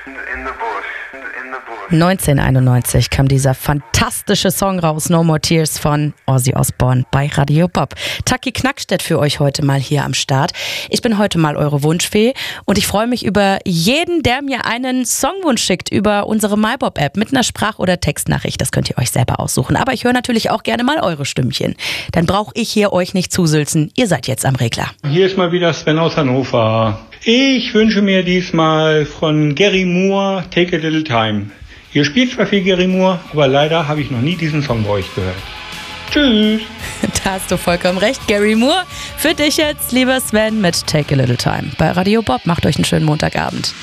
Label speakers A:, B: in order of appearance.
A: 1991 kam dieser fantastische Song raus, No More Tears von Ozzy Osbourne bei Radio Bob. Taki Knackstedt für euch heute mal hier am Start. Ich bin heute mal eure Wunschfee und ich freue mich über jeden, der mir einen Songwunsch schickt über unsere MyBob-App mit einer Sprach- oder Textnachricht. Das könnt ihr euch selber aussuchen. Aber ich höre natürlich auch gerne mal eure Stimmchen. Dann brauche ich hier euch nicht zusülzen. Ihr seid jetzt am Regler.
B: Hier ist mal wieder Sven aus Hannover. Ich wünsche mir diesmal von Gary Moore Take a Little Time. Ihr spielt zwar viel Gary Moore, aber leider habe ich noch nie diesen Song bei euch gehört. Tschüss.
A: Da hast du vollkommen recht, Gary Moore. Für dich jetzt, lieber Sven, mit Take a Little Time. Bei Radio Bob, macht euch einen schönen Montagabend.